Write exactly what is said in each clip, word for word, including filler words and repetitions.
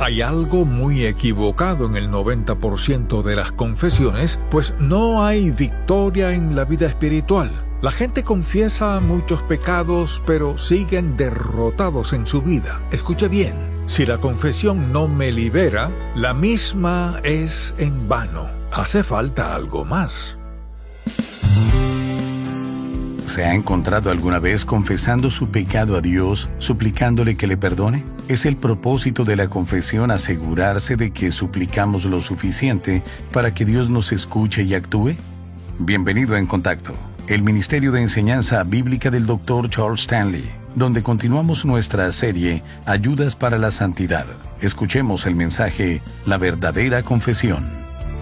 Hay algo muy equivocado en el noventa por ciento de las confesiones, pues no hay victoria en la vida espiritual. La gente confiesa muchos pecados, pero siguen derrotados en su vida. Escuche bien, si la confesión no me libera, la misma es en vano. Hace falta algo más. ¿Se ha encontrado alguna vez confesando su pecado a Dios, suplicándole que le perdone? Es el propósito de la confesión asegurarse de que suplicamos lo suficiente para que Dios nos escuche y actúe. Bienvenido a En Contacto, el Ministerio de Enseñanza Bíblica del doctor Charles Stanley, donde continuamos nuestra serie Ayudas para la Santidad. Escuchemos el mensaje La verdadera confesión.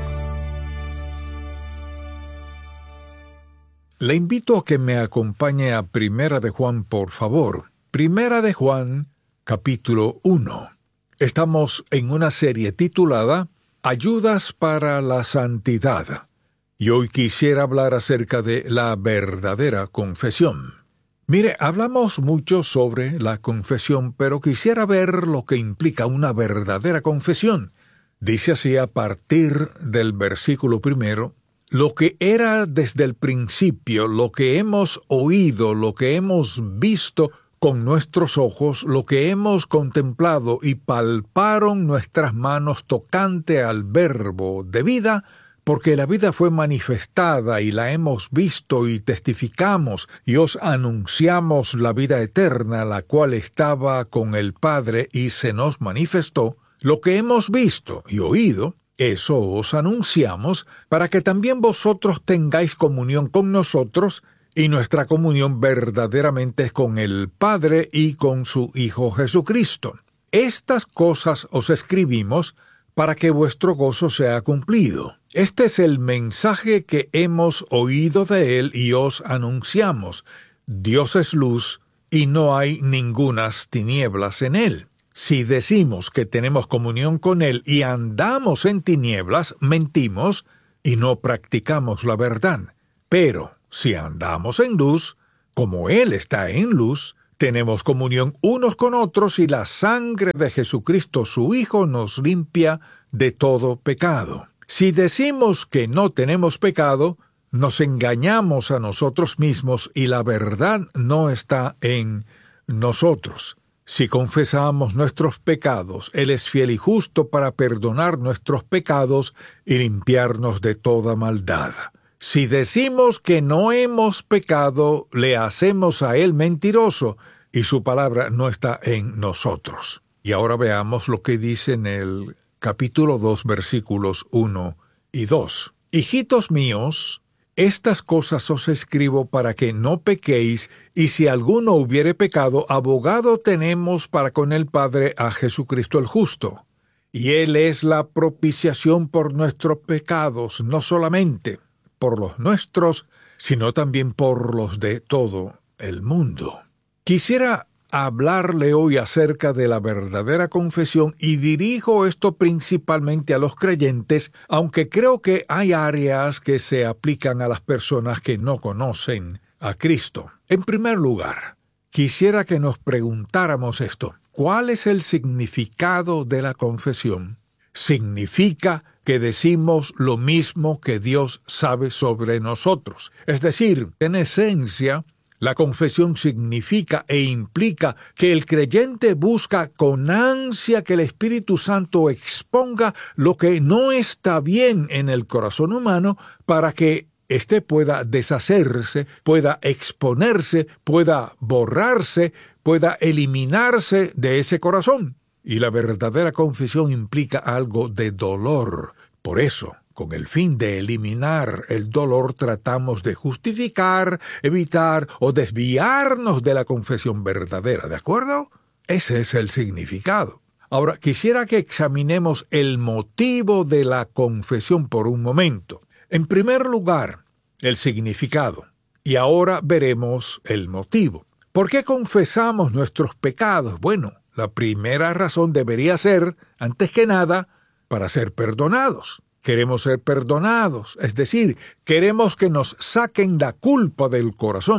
Le invito a que me acompañe a Primera de Juan, por favor. Primera de Juan, capítulo uno. Estamos en una serie titulada Ayudas para la Santidad. Y hoy quisiera hablar acerca de la verdadera confesión. Mire, hablamos mucho sobre la confesión, pero quisiera ver lo que implica una verdadera confesión. Dice así a partir del versículo primero: lo que era desde el principio, lo que hemos oído, lo que hemos visto con nuestros ojos, lo que hemos contemplado y palparon nuestras manos tocante al verbo de vida, porque la vida fue manifestada y la hemos visto y testificamos y os anunciamos la vida eterna, la cual estaba con el Padre y se nos manifestó. Lo que hemos visto y oído, eso os anunciamos, para que también vosotros tengáis comunión con nosotros, y nuestra comunión verdaderamente es con el Padre y con su Hijo Jesucristo. Estas cosas os escribimos para que vuestro gozo sea cumplido. Este es el mensaje que hemos oído de él y os anunciamos. Dios es luz y no hay ningunas tinieblas en él. Si decimos que tenemos comunión con Él y andamos en tinieblas, mentimos y no practicamos la verdad. Pero si andamos en luz, como Él está en luz, tenemos comunión unos con otros y la sangre de Jesucristo, su Hijo, nos limpia de todo pecado. Si decimos que no tenemos pecado, nos engañamos a nosotros mismos y la verdad no está en nosotros. Si confesamos nuestros pecados, Él es fiel y justo para perdonar nuestros pecados y limpiarnos de toda maldad. Si decimos que no hemos pecado, le hacemos a Él mentiroso, y su palabra no está en nosotros. Y ahora veamos lo que dice en el capítulo dos, versículos uno y dos. Hijitos míos, estas cosas os escribo para que no pequéis, y si alguno hubiere pecado, abogado tenemos para con el Padre a Jesucristo el justo. Y Él es la propiciación por nuestros pecados, no solamente por los nuestros, sino también por los de todo el mundo. Quisiera hablarle hoy acerca de la verdadera confesión y dirijo esto principalmente a los creyentes, aunque creo que hay áreas que se aplican a las personas que no conocen a Cristo. En primer lugar, quisiera que nos preguntáramos esto: ¿cuál es el significado de la confesión? Significa que decimos lo mismo que Dios sabe sobre nosotros. Es decir, en esencia, la confesión significa e implica que el creyente busca con ansia que el Espíritu Santo exponga lo que no está bien en el corazón humano para que éste pueda deshacerse, pueda exponerse, pueda borrarse, pueda eliminarse de ese corazón. Y la verdadera confesión implica algo de dolor. Por eso, con el fin de eliminar el dolor, tratamos de justificar, evitar o desviarnos de la confesión verdadera, ¿de acuerdo? Ese es el significado. Ahora, quisiera que examinemos el motivo de la confesión por un momento. En primer lugar, el significado. Y ahora veremos el motivo. ¿Por qué confesamos nuestros pecados? Bueno, la primera razón debería ser, antes que nada, para ser perdonados. Queremos ser perdonados, es decir, queremos que nos saquen la culpa del corazón.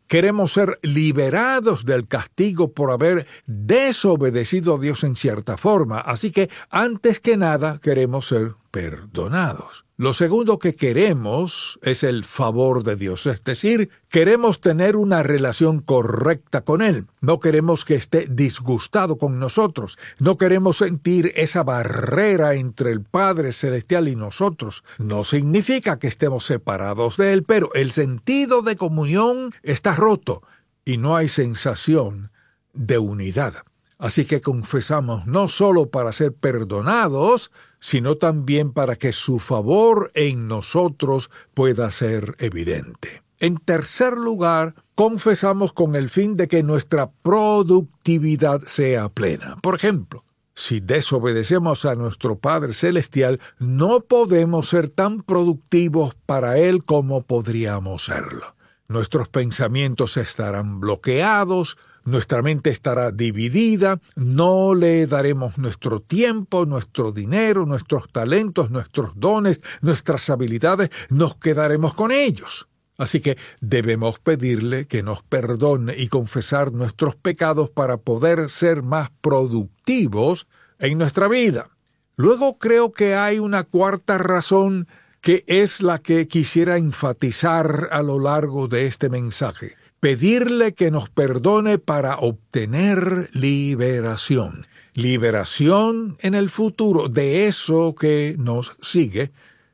Queremos ser liberados del castigo por haber desobedecido a Dios en cierta forma. Así que, antes que nada, queremos ser perdonados. Lo segundo que queremos es el favor de Dios, es decir, queremos tener una relación correcta con Él. No queremos que esté disgustado con nosotros. No queremos sentir esa barrera entre el Padre Celestial y nosotros. No significa que estemos separados de Él, pero el sentido de comunión está roto y no hay sensación de unidad. Así que confesamos no solo para ser perdonados, sino también para que su favor en nosotros pueda ser evidente. En tercer lugar, confesamos con el fin de que nuestra productividad sea plena. Por ejemplo, si desobedecemos a nuestro Padre Celestial, no podemos ser tan productivos para Él como podríamos serlo. Nuestros pensamientos estarán bloqueados, nuestra mente estará dividida, no le daremos nuestro tiempo, nuestro dinero, nuestros talentos, nuestros dones, nuestras habilidades, nos quedaremos con ellos. Así que debemos pedirle que nos perdone y confesar nuestros pecados para poder ser más productivos en nuestra vida. Luego creo que hay una cuarta razón que es la que quisiera enfatizar a lo largo de este mensaje. Pedirle que nos perdone para obtener liberación. Liberación en el futuro de eso que nos sigue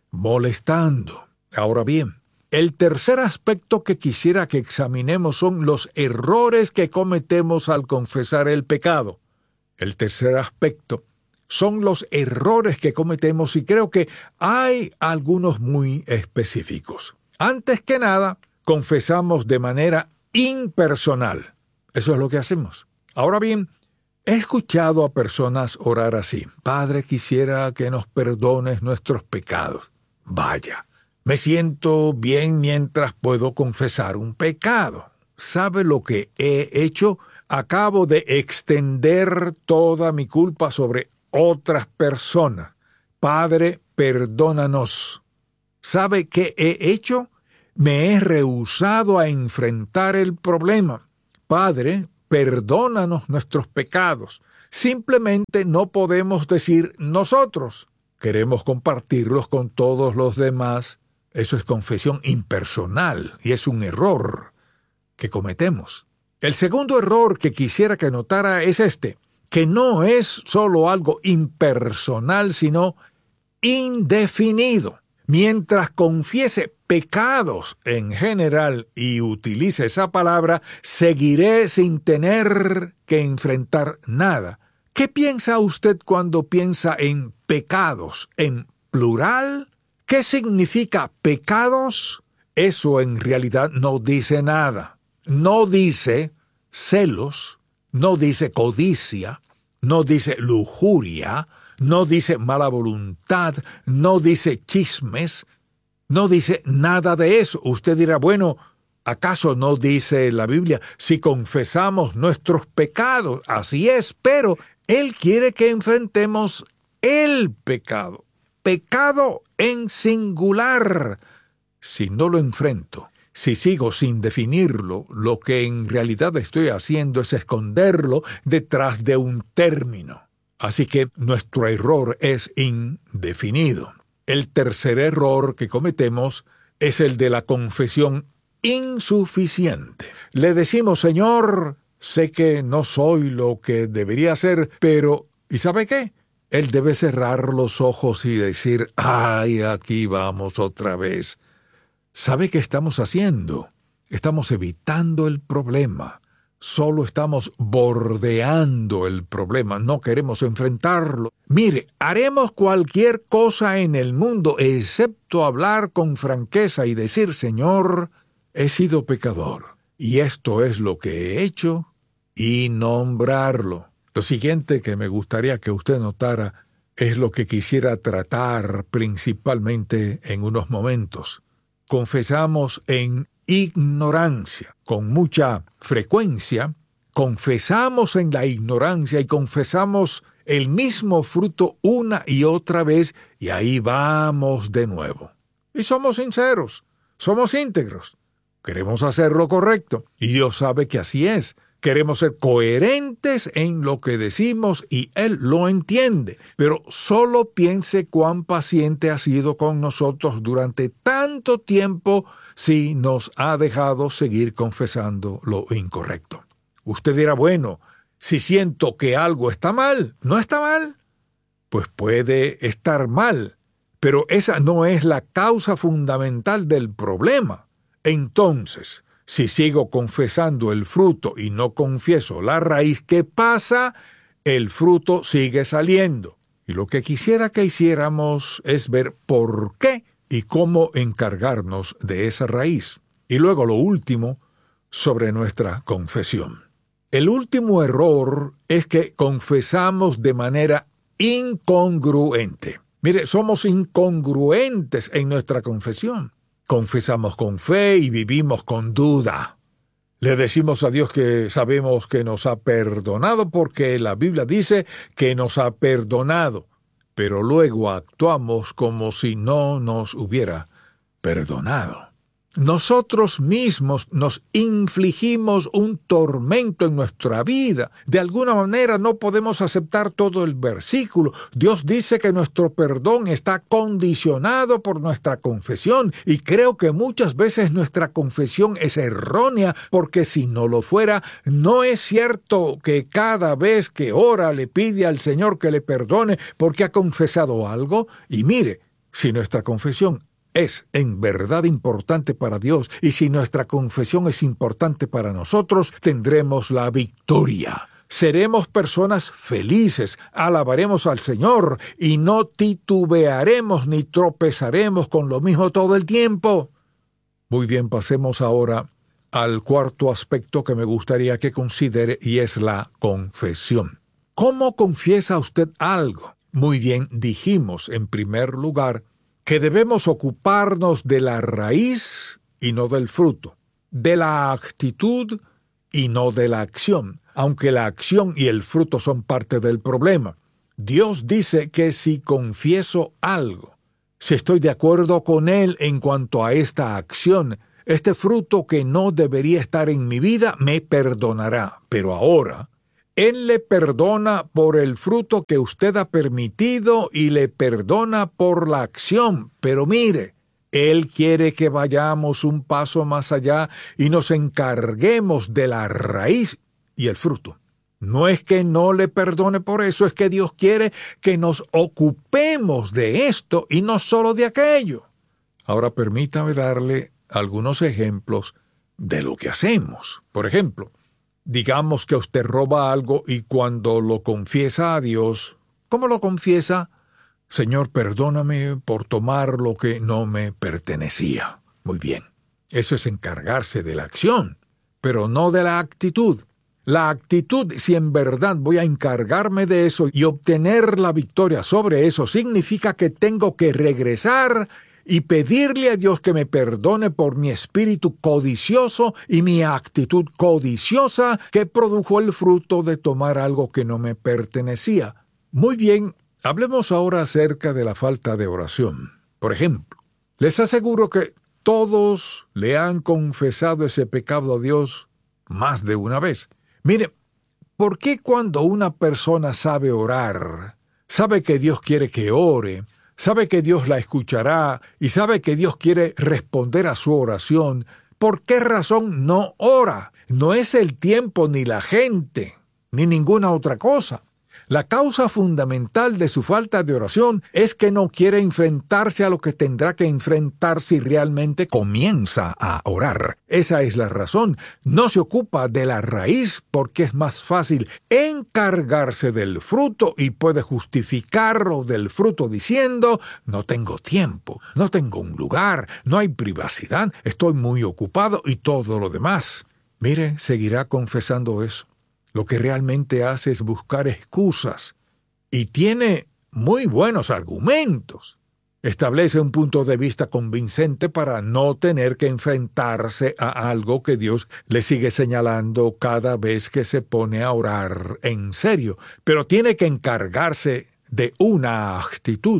molestando. Ahora bien, el tercer aspecto que quisiera que examinemos son los errores que cometemos al confesar el pecado. El tercer aspecto son los errores que cometemos y creo que hay algunos muy específicos. Antes que nada, confesamos de manera impersonal. Eso es lo que hacemos. Ahora bien, he escuchado a personas orar así: Padre, quisiera que nos perdones nuestros pecados. Vaya, me siento bien mientras puedo confesar un pecado. ¿Sabe lo que he hecho? Acabo de extender toda mi culpa sobre otras personas. Padre, perdónanos. ¿Sabe qué he hecho? Me he rehusado a enfrentar el problema. Padre, perdónanos nuestros pecados. Simplemente no podemos decir nosotros. Queremos compartirlos con todos los demás. Eso es confesión impersonal y es un error que cometemos. El segundo error que quisiera que notara es este, que no es solo algo impersonal, sino indefinido. Mientras confiese pecados en general y utilice esa palabra, seguiré sin tener que enfrentar nada. ¿Qué piensa usted cuando piensa en pecados en plural? ¿Qué significa pecados? Eso en realidad no dice nada. No dice celos, no dice codicia, no dice lujuria, no dice mala voluntad, no dice chismes, no dice nada de eso. Usted dirá, bueno, ¿acaso no dice la Biblia si confesamos nuestros pecados? Así es, pero Él quiere que enfrentemos el pecado. Pecado en singular. Si no lo enfrento, si sigo sin definirlo, lo que en realidad estoy haciendo es esconderlo detrás de un término. Así que nuestro error es indefinido. El tercer error que cometemos es el de la confesión insuficiente. Le decimos, Señor, sé que no soy lo que debería ser, pero ¿y sabe qué? Él debe cerrar los ojos y decir, ¡ay, aquí vamos otra vez! ¿Sabe qué estamos haciendo? Estamos evitando el problema. Solo estamos bordeando el problema, no queremos enfrentarlo. Mire, haremos cualquier cosa en el mundo excepto hablar con franqueza y decir, Señor, he sido pecador, y esto es lo que he hecho, y nombrarlo. Lo siguiente que me gustaría que usted notara es lo que quisiera tratar principalmente en unos momentos. Confesamos en ignorancia. Con mucha frecuencia, confesamos en la ignorancia y confesamos el mismo fruto una y otra vez, y ahí vamos de nuevo. Y somos sinceros, somos íntegros. Queremos hacer lo correcto, y Dios sabe que así es. Queremos ser coherentes en lo que decimos y Él lo entiende. Pero solo piense cuán paciente ha sido con nosotros durante tanto tiempo si nos ha dejado seguir confesando lo incorrecto. Usted dirá, bueno, si siento que algo está mal, ¿no está mal? Pues puede estar mal, pero esa no es la causa fundamental del problema. Entonces, si sigo confesando el fruto y no confieso la raíz, ¿qué pasa? El fruto sigue saliendo. Y lo que quisiera que hiciéramos es ver por qué y cómo encargarnos de esa raíz. Y luego lo último, sobre nuestra confesión. El último error es que confesamos de manera incongruente. Mire, somos incongruentes en nuestra confesión. Confesamos con fe y vivimos con duda. Le decimos a Dios que sabemos que nos ha perdonado porque la Biblia dice que nos ha perdonado, pero luego actuamos como si no nos hubiera perdonado. Nosotros mismos nos infligimos un tormento en nuestra vida. De alguna manera no podemos aceptar todo el versículo. Dios dice que nuestro perdón está condicionado por nuestra confesión y creo que muchas veces nuestra confesión es errónea porque si no lo fuera, no es cierto que cada vez que ora le pide al Señor que le perdone porque ha confesado algo. Y mire, si nuestra confesión es en verdad importante para Dios, y si nuestra confesión es importante para nosotros, tendremos la victoria. Seremos personas felices, alabaremos al Señor, y no titubearemos ni tropezaremos con lo mismo todo el tiempo. Muy bien, pasemos ahora al cuarto aspecto que me gustaría que considere, y es la confesión. ¿Cómo confiesa usted algo? Muy bien, dijimos en primer lugar que debemos ocuparnos de la raíz y no del fruto, de la actitud y no de la acción, aunque la acción y el fruto son parte del problema. Dios dice que si confieso algo, si estoy de acuerdo con Él en cuanto a esta acción, este fruto que no debería estar en mi vida me perdonará. Pero ahora, Él le perdona por el fruto que usted ha permitido y le perdona por la acción. Pero mire, Él quiere que vayamos un paso más allá y nos encarguemos de la raíz y el fruto. No es que no le perdone por eso, es que Dios quiere que nos ocupemos de esto y no solo de aquello. Ahora permítame darle algunos ejemplos de lo que hacemos. Por ejemplo, digamos que usted roba algo y cuando lo confiesa a Dios, ¿cómo lo confiesa? Señor, perdóname por tomar lo que no me pertenecía. Muy bien, eso es encargarse de la acción, pero no de la actitud. La actitud, si en verdad voy a encargarme de eso y obtener la victoria sobre eso, significa que tengo que regresar y pedirle a Dios que me perdone por mi espíritu codicioso y mi actitud codiciosa que produjo el fruto de tomar algo que no me pertenecía. Muy bien, hablemos ahora acerca de la falta de oración. Por ejemplo, les aseguro que todos le han confesado ese pecado a Dios más de una vez. Mire, ¿por qué cuando una persona sabe orar, sabe que Dios quiere que ore, sabe que Dios la escuchará y sabe que Dios quiere responder a su oración, ¿por qué razón no ora? No es el tiempo ni la gente, ni ninguna otra cosa. La causa fundamental de su falta de oración es que no quiere enfrentarse a lo que tendrá que enfrentar si realmente comienza a orar. Esa es la razón. No se ocupa de la raíz porque es más fácil encargarse del fruto y puede justificarlo del fruto diciendo, no tengo tiempo, no tengo un lugar, no hay privacidad, estoy muy ocupado y todo lo demás. Mire, seguirá confesando eso. Lo que realmente hace es buscar excusas y tiene muy buenos argumentos. Establece un punto de vista convincente para no tener que enfrentarse a algo que Dios le sigue señalando cada vez que se pone a orar en serio. Pero tiene que encargarse de una actitud.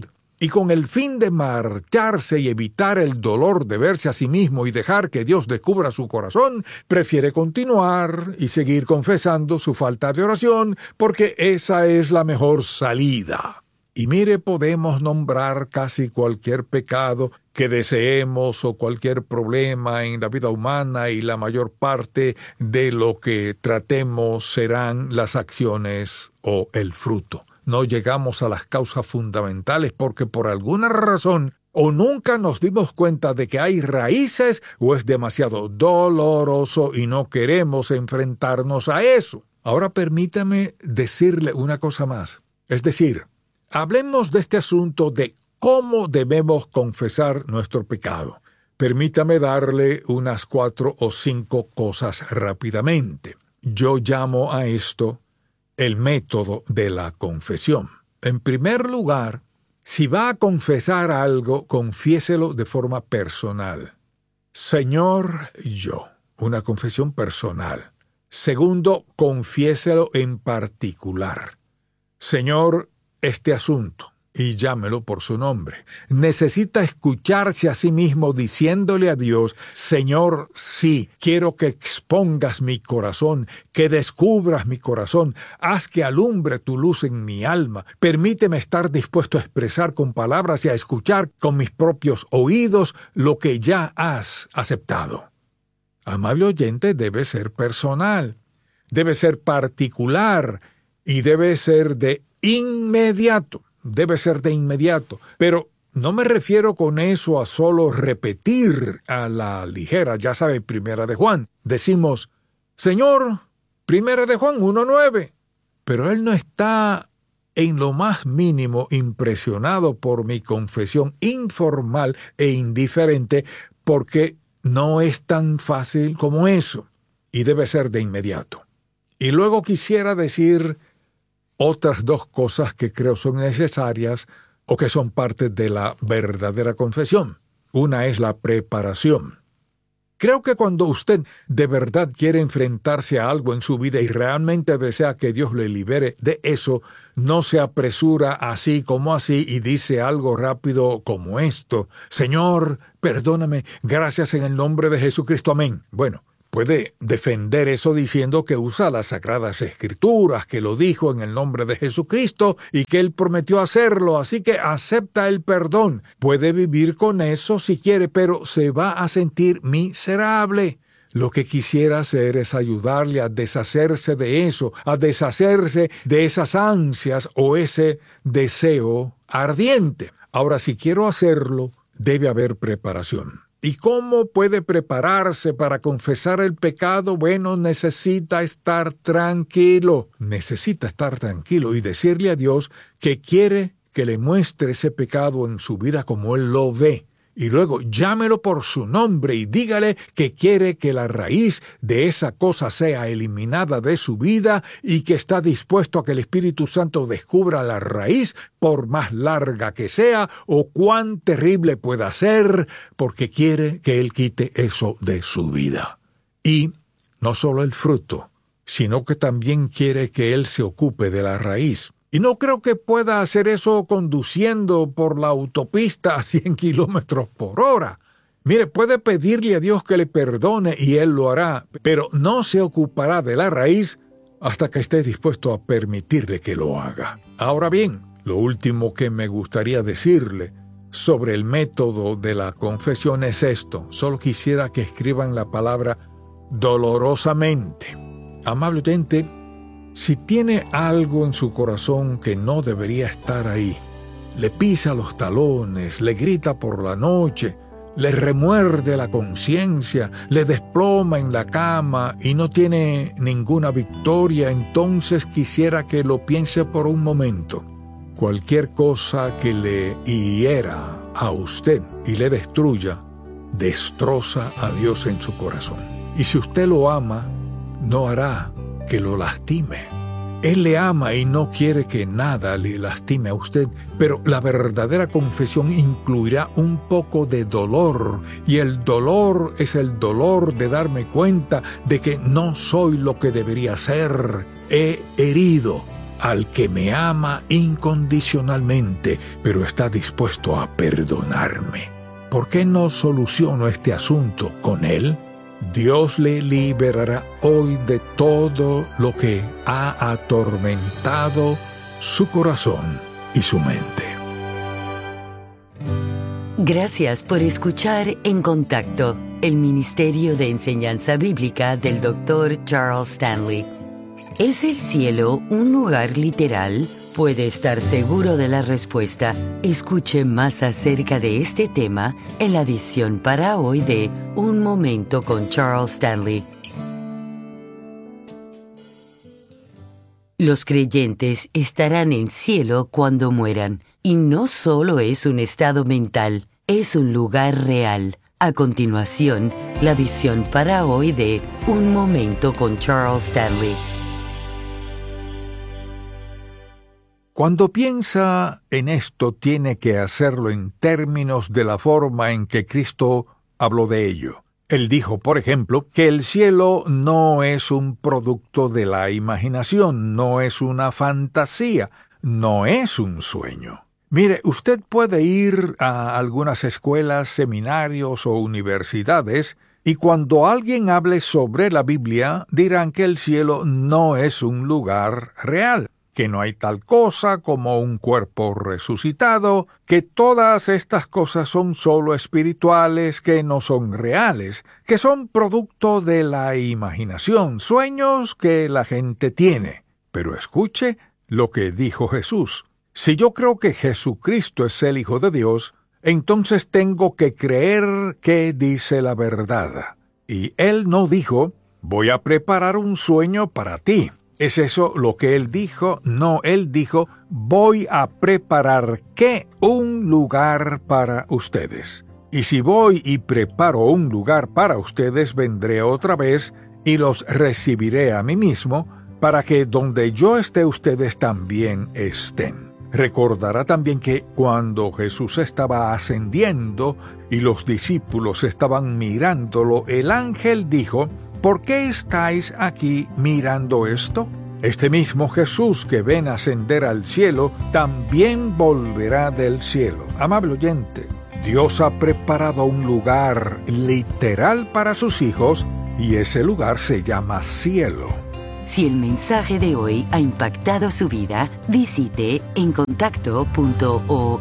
y con el fin de marcharse y evitar el dolor de verse a sí mismo y dejar que Dios descubra su corazón, prefiere continuar y seguir confesando su falta de oración, porque esa es la mejor salida. Y mire, podemos nombrar casi cualquier pecado que deseemos o cualquier problema en la vida humana, y la mayor parte de lo que tratemos serán las acciones o el fruto. No llegamos a las causas fundamentales porque por alguna razón o nunca nos dimos cuenta de que hay raíces, o es demasiado doloroso y no queremos enfrentarnos a eso. Ahora permítame decirle una cosa más. Es decir, hablemos de este asunto de cómo debemos confesar nuestro pecado. Permítame darle unas cuatro o cinco cosas rápidamente. Yo llamo a esto el método de la confesión. En primer lugar, si va a confesar algo, confiéselo de forma personal. Señor, yo. Una confesión personal. Segundo, confiéselo en particular. Señor, este asunto, y llámelo por su nombre. Necesita escucharse a sí mismo diciéndole a Dios: Señor, sí, quiero que expongas mi corazón, que descubras mi corazón, haz que alumbre tu luz en mi alma, permíteme estar dispuesto a expresar con palabras y a escuchar con mis propios oídos lo que ya has aceptado. Amable oyente, debe ser personal, debe ser particular y debe ser de inmediato. Debe ser de inmediato, pero no me refiero con eso a solo repetir a la ligera. Ya sabe, Primera de Juan, decimos, Señor, Primera de Juan uno nueve, pero él no está en lo más mínimo impresionado por mi confesión informal e indiferente, porque no es tan fácil como eso, y debe ser de inmediato. Y luego quisiera decir otras dos cosas que creo son necesarias o que son parte de la verdadera confesión. Una es la preparación. Creo que cuando usted de verdad quiere enfrentarse a algo en su vida y realmente desea que Dios le libere de eso, no se apresura así como así y dice algo rápido como esto: Señor, perdóname, gracias en el nombre de Jesucristo, amén. Bueno, puede defender eso diciendo que usa las Sagradas Escrituras, que lo dijo en el nombre de Jesucristo y que Él prometió hacerlo, así que acepta el perdón. Puede vivir con eso si quiere, pero se va a sentir miserable. Lo que quisiera hacer es ayudarle a deshacerse de eso, a deshacerse de esas ansias o ese deseo ardiente. Ahora, si quiero hacerlo, debe haber preparación. ¿Y cómo puede prepararse para confesar el pecado? Bueno, necesita estar tranquilo. Necesita estar tranquilo y decirle a Dios que quiere que le muestre ese pecado en su vida como Él lo ve. Y luego llámelo por su nombre y dígale que quiere que la raíz de esa cosa sea eliminada de su vida y que está dispuesto a que el Espíritu Santo descubra la raíz, por más larga que sea o cuán terrible pueda ser, porque quiere que Él quite eso de su vida. Y no solo el fruto, sino que también quiere que Él se ocupe de la raíz. Y no creo que pueda hacer eso conduciendo por la autopista a cien kilómetros por hora. Mire, puede pedirle a Dios que le perdone y Él lo hará, pero no se ocupará de la raíz hasta que esté dispuesto a permitirle que lo haga. Ahora bien, lo último que me gustaría decirle sobre el método de la confesión es esto. Solo quisiera que escriban la palabra dolorosamente. Amable oyente, si tiene algo en su corazón que no debería estar ahí, le pisa los talones, le grita por la noche, le remuerde la conciencia, le desploma en la cama y no tiene ninguna victoria, entonces quisiera que lo piense por un momento. Cualquier cosa que le hiera a usted y le destruya, destroza a Dios en su corazón. Y si usted lo ama, no hará que lo lastime. Él le ama y no quiere que nada le lastime a usted, pero la verdadera confesión incluirá un poco de dolor, y el dolor es el dolor de darme cuenta de que no soy lo que debería ser. He herido, al que me ama incondicionalmente, pero está dispuesto a perdonarme. ¿Por qué no soluciono este asunto con él? Dios le liberará hoy de todo lo que ha atormentado su corazón y su mente. Gracias por escuchar En Contacto, el Ministerio de Enseñanza Bíblica del doctor Charles Stanley. ¿Es el cielo un lugar literal? Puede estar seguro de la respuesta. Escuche más acerca de este tema en la edición para hoy de Un Momento con Charles Stanley. Los creyentes estarán en cielo cuando mueran, y no solo es un estado mental, es un lugar real. A continuación, la edición para hoy de Un Momento con Charles Stanley. Cuando piensa en esto, tiene que hacerlo en términos de la forma en que Cristo habló de ello. Él dijo, por ejemplo, que el cielo no es un producto de la imaginación, no es una fantasía, no es un sueño. Mire, usted puede ir a algunas escuelas, seminarios o universidades, y cuando alguien hable sobre la Biblia, dirán que el cielo no es un lugar real, que no hay tal cosa como un cuerpo resucitado, que todas estas cosas son solo espirituales, que no son reales, que son producto de la imaginación, sueños que la gente tiene. Pero escuche lo que dijo Jesús. Si yo creo que Jesucristo es el Hijo de Dios, entonces tengo que creer que dice la verdad. Y Él no dijo, voy a preparar un sueño para ti. ¿Es eso lo que Él dijo? No, Él dijo, voy a preparar ¿qué? Un lugar para ustedes. Y si voy y preparo un lugar para ustedes, vendré otra vez y los recibiré a mí mismo, para que donde yo esté ustedes también estén. Recordará también que cuando Jesús estaba ascendiendo y los discípulos estaban mirándolo, el ángel dijo, ¿por qué estáis aquí mirando esto? Este mismo Jesús que ven ascender al cielo, también volverá del cielo. Amable oyente, Dios ha preparado un lugar literal para sus hijos, y ese lugar se llama cielo. Si el mensaje de hoy ha impactado su vida, visite en contacto punto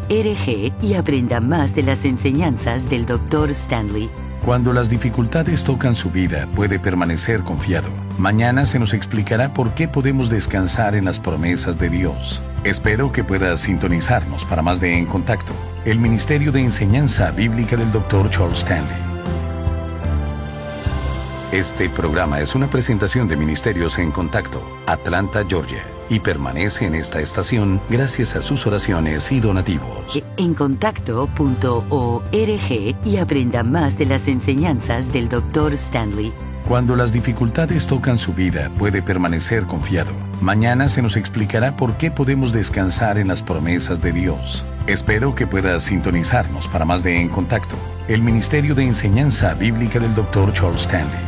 org y aprenda más de las enseñanzas del doctor Stanley. Cuando las dificultades tocan su vida, puede permanecer confiado. Mañana se nos explicará por qué podemos descansar en las promesas de Dios. Espero que pueda sintonizarnos para más de En Contacto, el Ministerio de Enseñanza Bíblica del doctor Charles Stanley. Este programa es una presentación de Ministerios En Contacto, Atlanta, Georgia, y permanece en esta estación gracias a sus oraciones y donativos. en contacto punto org y aprenda más de las enseñanzas del doctor Stanley. Cuando las dificultades tocan su vida, puede permanecer confiado. Mañana se nos explicará por qué podemos descansar en las promesas de Dios. Espero que pueda sintonizarnos para más de En Contacto, el Ministerio de Enseñanza Bíblica del doctor Charles Stanley.